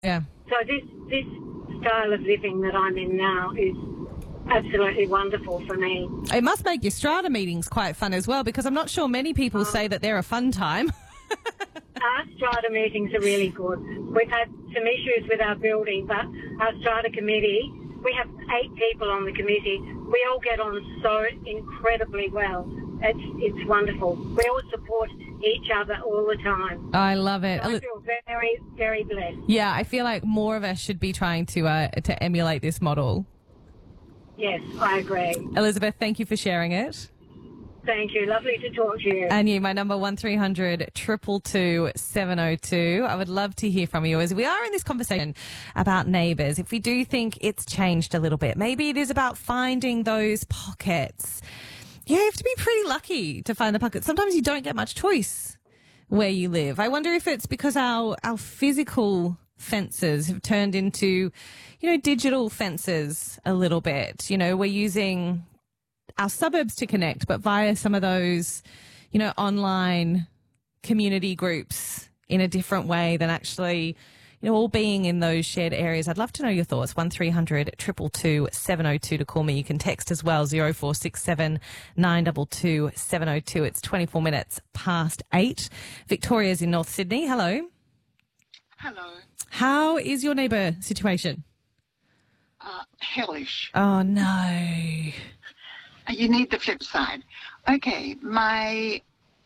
Yeah. So this style of living that I'm in now is absolutely wonderful for me. It must make your strata meetings quite fun as well, because I'm not sure many people say that they're a fun time. Our strata meetings are really good. We've had some issues with our building, but our strata committee, we have 8 people on the committee. We all get on so incredibly well. It's wonderful. We all support each other all the time. I love it. So I feel very, very blessed. Yeah, I feel like more of us should be trying to emulate this model. Yes, I agree. Elizabeth, thank you for sharing it. Thank you. Lovely to talk to you. And you, my number 1300 222 702. I would love to hear from you as we are in this conversation about neighbours. If we do think it's changed a little bit, maybe it is about finding those pockets. You have to be pretty lucky to find the pockets. Sometimes you don't get much choice where you live. I wonder if it's because our physical fences have turned into, digital fences a little bit. We're using our suburbs to connect, but via some of those, online community groups in a different way than actually, all being in those shared areas. I'd love to know your thoughts. 1300 222 702 to call me. You can text as well, 0467 922 702. It's 24 minutes past 8. Victoria's in North Sydney. Hello. Hello. How is your neighbour situation? Hellish. Oh, no. You need the flip side. Okay, my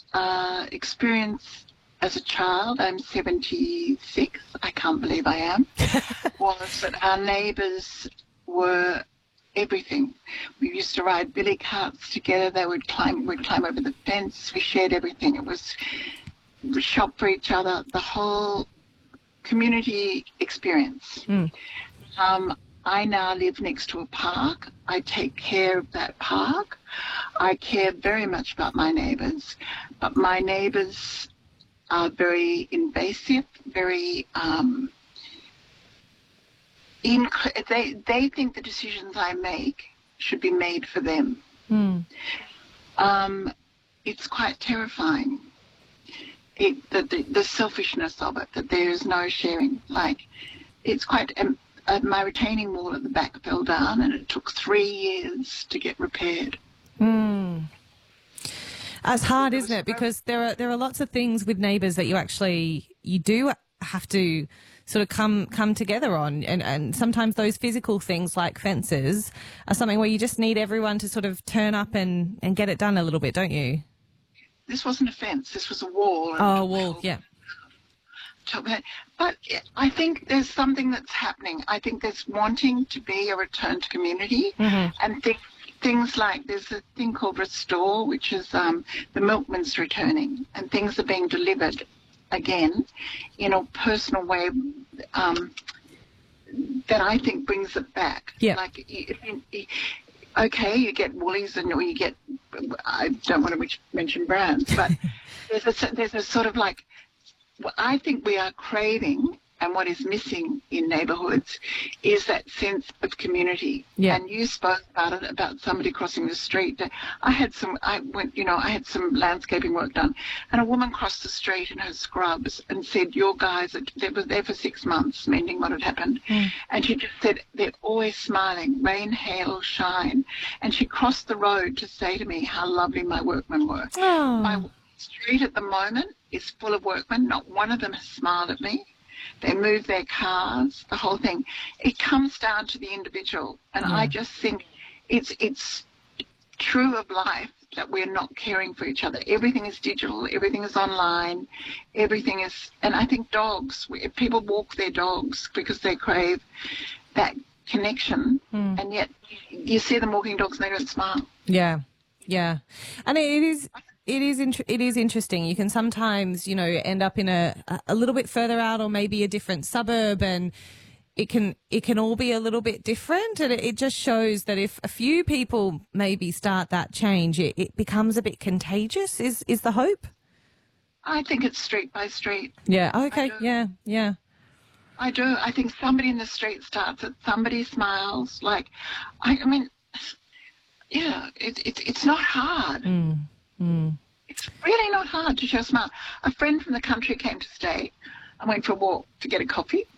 experience as a child, I'm 76, I can't believe I am, was that our neighbours were everything. We used to ride billy carts together. We'd climb over the fence. We shared everything. We shop for each other, the whole community experience. I now live next to a park. I take care of that park. I care very much about my neighbours, but my neighbours are very invasive, very they think the decisions I make should be made for them. It's quite terrifying. The selfishness of it, that there is no sharing. Like, it's quite... my retaining wall at the back fell down, and it took 3 years to get repaired. That's hard, isn't it? Because there are lots of things with neighbours that you do have to sort of come together on, and sometimes those physical things like fences are something where you just need everyone to sort of turn up and get it done a little bit, don't you? This wasn't a fence. This was a wall. Oh, a wall, yeah. But I think there's something that's happening. I think there's wanting to be a return to community, and things like there's a thing called Restore, which is the milkman's returning, and things are being delivered again in a personal way that I think brings it back. Yeah. Like, okay, you get Woolies or you get, I don't want to mention brands, but there's a sort of like, I think we are craving, and what is missing in neighbourhoods is that sense of community. Yeah. And you spoke about it, about somebody crossing the street. I had some landscaping work done, and a woman crossed the street in her scrubs and said, your guys, they were there for 6 months, mending what had happened. And she just said, they're always smiling, rain, hail, shine. And she crossed the road to say to me how lovely my workmen were. Oh. My street at the moment is full of workmen. Not one of them has smiled at me. They move their cars, the whole thing. It comes down to the individual. And I just think it's true of life that we're not caring for each other. Everything is digital. Everything is online. Everything is... And I think dogs, people walk their dogs because they crave that connection. And yet you see them walking dogs and they don't smile. Yeah, yeah. And it is interesting. You can sometimes, end up in a little bit further out, or maybe a different suburb, and it can all be a little bit different. And it just shows that if a few people maybe start that change, it becomes a bit contagious, is the hope? I think it's street by street. Yeah, okay, yeah. I do. I think somebody in the street starts it, somebody smiles. Like, I mean, yeah, it's not hard. It's really not hard to show a smile. A friend from the country came to stay. I went for a walk to get a coffee.